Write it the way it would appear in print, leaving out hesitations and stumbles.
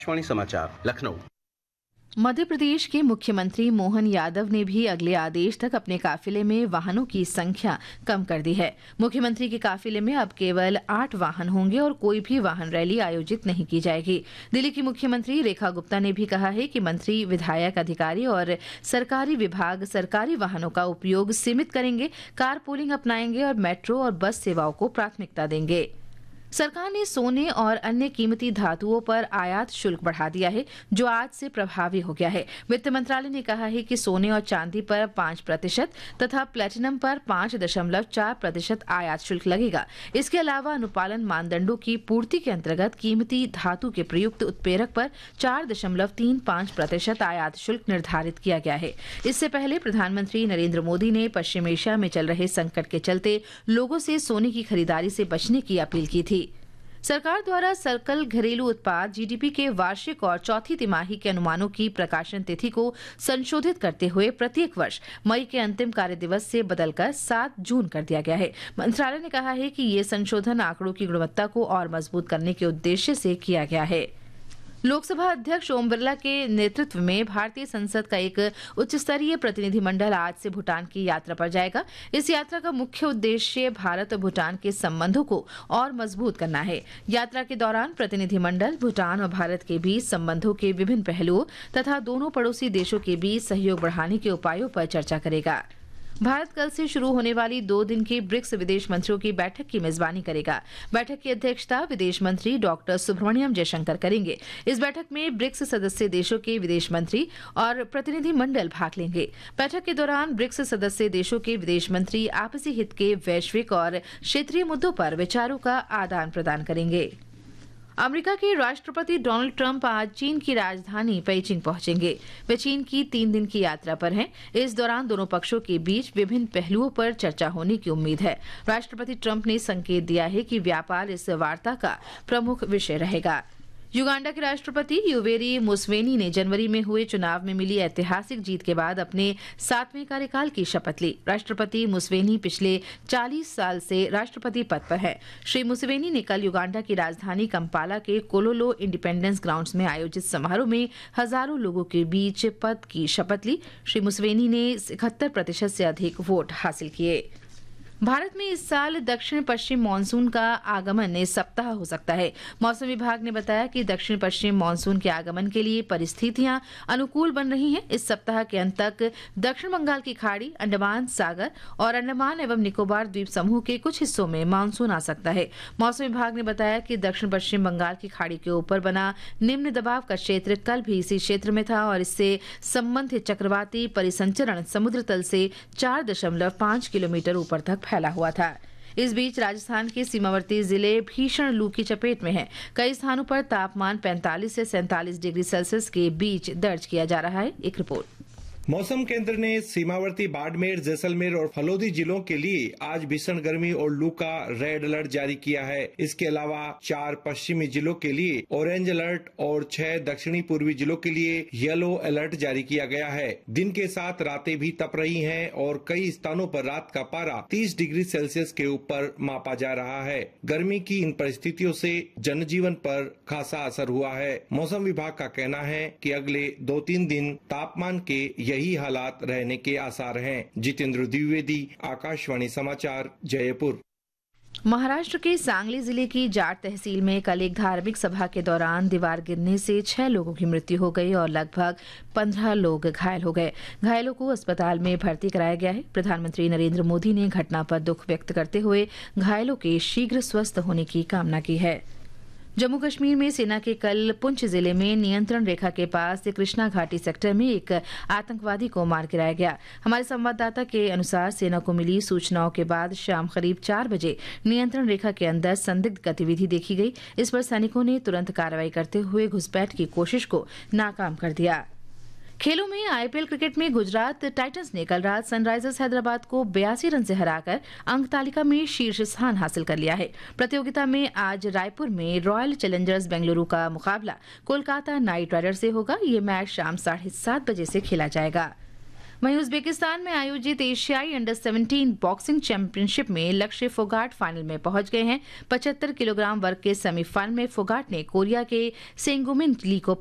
आकाशवाणी समाचार लखनऊ। मध्य प्रदेश के मुख्यमंत्री मोहन यादव ने भी अगले आदेश तक अपने काफिले में वाहनों की संख्या कम कर दी है। मुख्यमंत्री के काफिले में अब केवल 8 वाहन होंगे और कोई भी वाहन रैली आयोजित नहीं की जाएगी। दिल्ली की मुख्यमंत्री रेखा गुप्ता ने भी कहा है कि मंत्री, विधायक, अधिकारी और सरकारी विभाग सरकारी वाहनों का उपयोग सीमित करेंगे, कार पूलिंग अपनाएंगे और मेट्रो और बस सेवाओं को प्राथमिकता देंगे। सरकार ने सोने और अन्य कीमती धातुओं पर आयात शुल्क बढ़ा दिया है, जो आज से प्रभावी हो गया है। वित्त मंत्रालय ने कहा है कि सोने और चांदी पर 5% तथा प्लेटिनम पर 5.4% आयात शुल्क लगेगा। इसके अलावा अनुपालन मानदंडों की पूर्ति के अंतर्गत कीमती धातु के प्रयुक्त उत्प्रेरक पर 4.35% आयात शुल्क निर्धारित किया गया है। इससे पहले प्रधानमंत्री नरेंद्र मोदी ने पश्चिम एशिया में चल रहे संकट के चलते लोगों से सोने की खरीदारी से बचने की अपील की थी। सरकार द्वारा सकल घरेलू उत्पाद जीडीपी के वार्षिक और चौथी तिमाही के अनुमानों की प्रकाशन तिथि को संशोधित करते हुए प्रत्येक वर्ष मई के अंतिम कार्य दिवस से बदलकर 7 जून कर दिया गया है। मंत्रालय ने कहा है कि ये संशोधन आंकड़ों की गुणवत्ता को और मजबूत करने के उद्देश्य से किया गया है। लोकसभा अध्यक्ष ओम बिरला के नेतृत्व में भारतीय संसद का एक उच्च स्तरीय प्रतिनिधिमंडल आज से भूटान की यात्रा पर जाएगा। इस यात्रा का मुख्य उद्देश्य भारत और भूटान के संबंधों को और मजबूत करना है। यात्रा के दौरान प्रतिनिधिमंडल भूटान और भारत के बीच संबंधों के विभिन्न पहलुओं तथा दोनों पड़ोसी देशों के बीच सहयोग बढ़ाने के उपायों पर चर्चा करेगा। भारत कल से शुरू होने वाली 2 दिन की ब्रिक्स विदेश मंत्रियों की बैठक की मेजबानी करेगा। बैठक की अध्यक्षता विदेश मंत्री डॉक्टर सुब्रमण्यम जयशंकर करेंगे। इस बैठक में ब्रिक्स सदस्य देशों के विदेश मंत्री और प्रतिनिधि मंडल भाग लेंगे। बैठक के दौरान ब्रिक्स सदस्य देशों के विदेश मंत्री आपसी हित के वैश्विक और क्षेत्रीय मुद्दों पर विचारों का आदान प्रदान करेंगे। अमेरिका के राष्ट्रपति डोनाल्ड ट्रंप आज चीन की राजधानी पेइचिंग पहुंचेंगे। वे चीन की 3 दिन की यात्रा पर हैं। इस दौरान दोनों पक्षों के बीच विभिन्न पहलुओं पर चर्चा होने की उम्मीद है। राष्ट्रपति ट्रंप ने संकेत दिया है कि व्यापार इस वार्ता का प्रमुख विषय रहेगा। युगांडा के राष्ट्रपति युवेरी मुसेवेनी ने जनवरी में हुए चुनाव में मिली ऐतिहासिक जीत के बाद अपने 7वें कार्यकाल की शपथ ली। राष्ट्रपति मुसेवेनी पिछले 40 साल से राष्ट्रपति पद पर हैं। श्री मुसेवेनी ने कल युगांडा की राजधानी कंपाला के कोलोलो इंडिपेंडेंस ग्राउंड्स में आयोजित समारोह में हजारों लोगों के बीच पद की शपथ ली। श्री मुसेवेनी ने 71% से अधिक वोट हासिल किए। भारत में इस साल दक्षिण पश्चिम मानसून का आगमन इस सप्ताह हो सकता है। मौसम विभाग ने बताया कि दक्षिण पश्चिम मानसून के आगमन के लिए परिस्थितियां अनुकूल बन रही हैं। इस सप्ताह के अंत तक दक्षिण बंगाल की खाड़ी, अंडमान सागर और अंडमान एवं निकोबार द्वीप समूह के कुछ हिस्सों में मानसून आ सकता है। मौसम विभाग ने बताया कि दक्षिण पश्चिम बंगाल की खाड़ी के ऊपर बना निम्न दबाव का क्षेत्र कल भी इसी क्षेत्र में था और इससे संबंधित चक्रवाती परिसंचरण समुद्र तल से 4.5 किलोमीटर ऊपर तक फैला हुआ था। इस बीच राजस्थान के सीमावर्ती जिले भीषण लू की चपेट में हैं। कई स्थानों पर तापमान 45 से 47 डिग्री सेल्सियस के बीच दर्ज किया जा रहा है। एक रिपोर्ट। मौसम केंद्र ने सीमावर्ती बाड़मेर, जैसलमेर और फलोदी जिलों के लिए आज भीषण गर्मी और लू का रेड अलर्ट जारी किया है। इसके अलावा 4 पश्चिमी जिलों के लिए ऑरेंज अलर्ट और 6 दक्षिणी पूर्वी जिलों के लिए येलो अलर्ट जारी किया गया है। दिन के साथ रातें भी तप रही हैं और कई स्थानों पर रात का पारा 30 डिग्री सेल्सियस के ऊपर मापा जा रहा है। गर्मी की इन परिस्थितियों से जनजीवन पर खासा असर हुआ है। मौसम विभाग का कहना है कि अगले 2-3 दिन तापमान के यही हालात रहने के आसार हैं। जितेंद्र द्विवेदी, आकाशवाणी समाचार, जयपुर। महाराष्ट्र के सांगली जिले की जाट तहसील में कल एक धार्मिक सभा के दौरान दीवार गिरने से 6 लोगों की मृत्यु हो गई और लगभग 15 लोग घायल हो गए। घायलों को अस्पताल में भर्ती कराया गया है। प्रधानमंत्री नरेंद्र मोदी ने घटना पर दुख व्यक्त करते हुए घायलों के शीघ्र स्वस्थ होने की कामना की है। जम्मू कश्मीर में सेना के कल पुंछ जिले में नियंत्रण रेखा के पास कृष्णा घाटी सेक्टर में एक आतंकवादी को मार गिराया गया। हमारे संवाददाता के अनुसार सेना को मिली सूचनाओं के बाद शाम करीब 4 बजे नियंत्रण रेखा के अंदर संदिग्ध गतिविधि देखी गई। इस पर सैनिकों ने तुरंत कार्रवाई करते हुए घुसपैठ की कोशिश को नाकाम कर दिया। खेलों में आईपीएल क्रिकेट में गुजरात टाइटंस ने कल रात सनराइजर्स हैदराबाद को 82 रन से हराकर अंक तालिका में शीर्ष स्थान हासिल कर लिया है। प्रतियोगिता में आज रायपुर में रॉयल चैलेंजर्स बेंगलुरु का मुकाबला कोलकाता नाइट राइडर्स से होगा। ये मैच शाम 7:30 बजे से खेला जाएगा। वहीं उज्बेकिस्तान में आयोजित एशियाई अंडर 17 बॉक्सिंग चैंपियनशिप में लक्ष्य फोगाट फाइनल में पहुंच गए हैं। 75 किलोग्राम वर्ग के सेमीफाइनल में फोगाट ने कोरिया के सेंगुमिन ली को